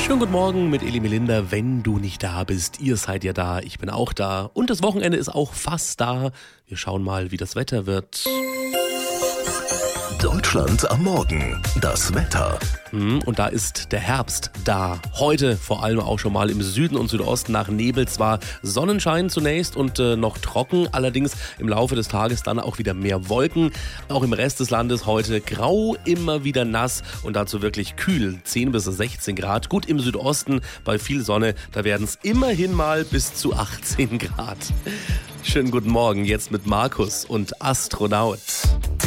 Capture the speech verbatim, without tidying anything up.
Schönen guten Morgen mit Eli Melinda. Wenn du nicht da bist, ihr seid ja da, ich bin auch da. Und das Wochenende ist auch fast da. Wir schauen mal, wie das Wetter wird. Deutschland am Morgen. Das Wetter. Und da ist der Herbst da. Heute vor allem auch schon mal im Süden und Südosten nach Nebel zwar Sonnenschein zunächst und äh, noch trocken, allerdings im Laufe des Tages dann auch wieder mehr Wolken. Auch im Rest des Landes heute grau, immer wieder nass und dazu wirklich kühl, zehn bis sechzehn Grad. Gut im Südosten bei viel Sonne, da werden es immerhin mal bis zu achtzehn Grad. Schönen guten Morgen jetzt mit Markus und Astronaut.